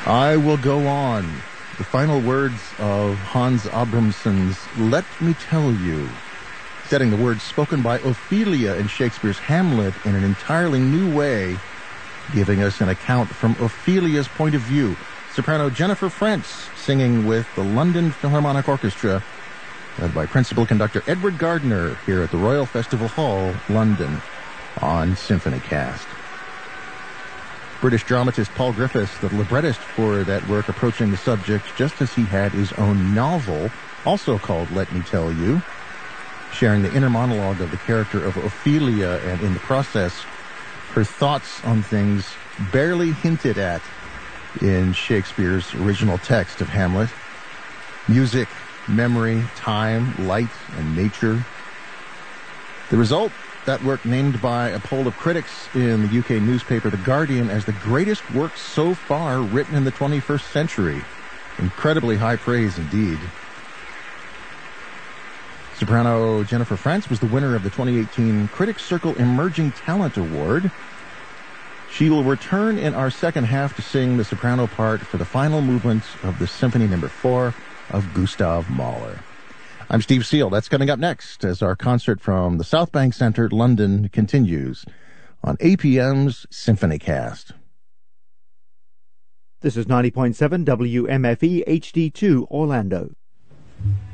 I Will Go On, the final words of Hans Abramson's Let Me Tell You, setting the words spoken by Ophelia in Shakespeare's Hamlet in an entirely new way, giving us an account from Ophelia's point of view. Soprano Jennifer Frentz singing with the London Philharmonic Orchestra, led by principal conductor Edward Gardner here at the Royal Festival Hall, London, on SymphonyCast. British dramatist Paul Griffiths, the librettist for that work, approaching the subject just as he had his own novel, also called Let Me Tell You, sharing the inner monologue of the character of Ophelia and, in the process, her thoughts on things barely hinted at in Shakespeare's original text of Hamlet. Music, memory, time, light, and nature. The result, that work named by a poll of critics in the UK newspaper The Guardian as the greatest work so far written in the 21st century. Incredibly high praise indeed. Soprano Jennifer Frentz was the winner of the 2018 Critics Circle Emerging Talent Award. She will return in our second half to sing the soprano part for the final movement of the Symphony No. 4 of Gustav Mahler. I'm Steve Seal. That's coming up next as our concert from the South Bank Centre, London, continues on APM's SymphonyCast. This is 90.7 WMFE HD2 Orlando.